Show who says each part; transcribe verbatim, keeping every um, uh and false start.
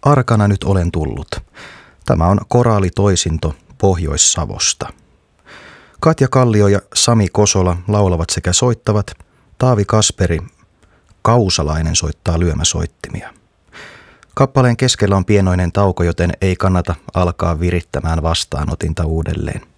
Speaker 1: Arkana nyt olen tullut. Tämä on koraalitoisinto Pohjois-Savosta. Katja Kallio ja Sami Kosola laulavat sekä soittavat. Taavi Kasperi, kausalainen, soittaa lyömäsoittimia. Kappaleen keskellä on pienoinen tauko, joten ei kannata alkaa virittämään vastaanotinta uudelleen.